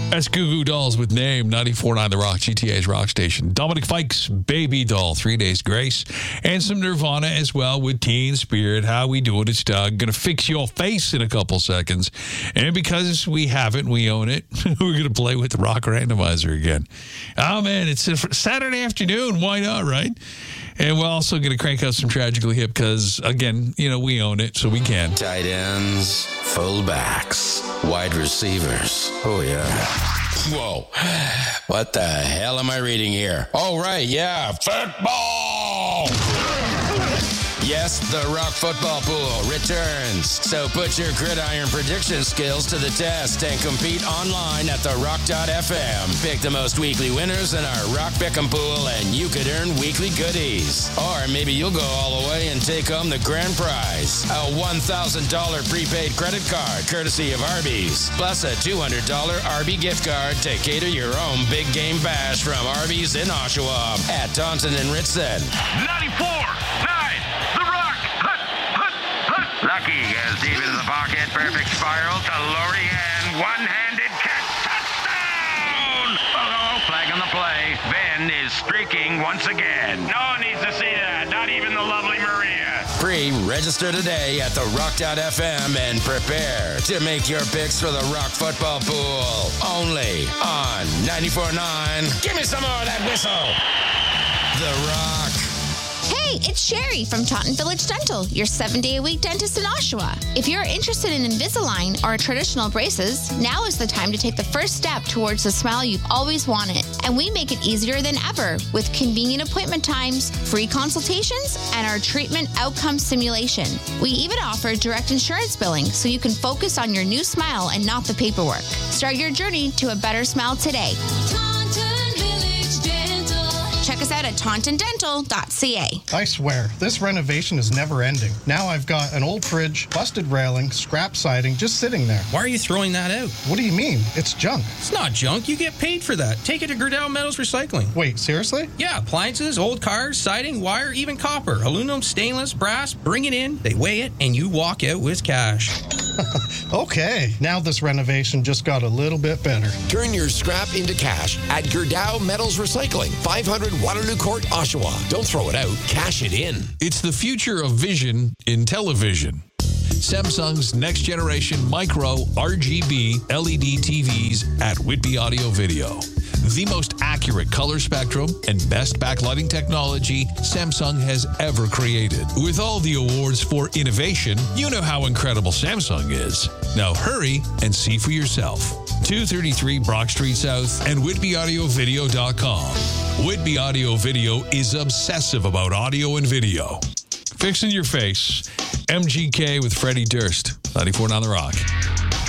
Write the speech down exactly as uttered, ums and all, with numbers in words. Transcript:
That's Goo Goo Dolls with Name, ninety-four point nine The Rock, G T A's Rock Station. Dominic Fike's Baby Doll, Three Days Grace. And some Nirvana as well with Teen Spirit. How we doing? It's Doug. Going to fix your face in a couple seconds. And because we have it, we own it, we're going to play with the Rock Randomizer again. Oh, man, it's a Saturday afternoon. Why not, right? And we're also going to crank out some Tragically Hip because, again, you know, we own it, so we can. Tight ends, fullbacks, wide receivers. Oh, yeah. Whoa. What the hell am I reading here? Oh, right, yeah. Football! Yes, the Rock Football Pool returns. So put your gridiron prediction skills to the test and compete online at the rock dot f m. Pick the most weekly winners in our Rock Pick'em Pool and you could earn weekly goodies. Or maybe you'll go all the way and take home the grand prize. A one thousand dollars prepaid credit card courtesy of Arby's. Plus a two hundred dollars Arby gift card to cater your own big game bash from Arby's in Oshawa at Taunton and Ritson. ninety-four nine The Rock. Hut, hut, hut. Lucky goes deep into the pocket. Perfect spiral to Lorian. One-handed catch. Touchdown! Oh, flag on the play. Ben is streaking once again. No one needs to see that. Not even the lovely Maria. Pre-register today at the rock dot f m and prepare to make your picks for the Rock Football Pool. Only on ninety-four point nine. Give me some more of that whistle. The Rock. Hey, it's Sherry from Taunton Village Dental, your seven-day-a-week dentist in Oshawa. If you're interested in Invisalign or traditional braces, now is the time to take the first step towards the smile you've always wanted. And we make it easier than ever with convenient appointment times, free consultations, and our treatment outcome simulation. We even offer direct insurance billing so you can focus on your new smile and not the paperwork. Start your journey to a better smile today. Check us out at taunton dental dot c a. I swear, this renovation is never ending. Now I've got an old fridge, busted railing, scrap siding just sitting there. Why are you throwing that out? What do you mean? It's junk. It's not junk. You get paid for that. Take it to Gerdau Metals Recycling. Wait, seriously? Yeah, appliances, old cars, siding, wire, even copper, aluminum, stainless, brass. Bring it in, they weigh it, and you walk out with cash. Okay, now this renovation just got a little bit better. Turn your scrap into cash at Gerdau Metals Recycling, five hundred Waterloo Court, Oshawa. Don't throw it out, cash it in. It's the future of vision in television. Samsung's next generation micro R G B L E D T Vs at Whitby Audio Video. The most accurate color spectrum and best backlighting technology Samsung has ever created. With all the awards for innovation, you know how incredible Samsung is. Now hurry and see for yourself. two thirty-three Brock Street South and whitby audio video dot com. Whitby Audio Video is obsessive about audio and video. Fixing your face. M G K with Freddie Durst. ninety-four point nine The Rock.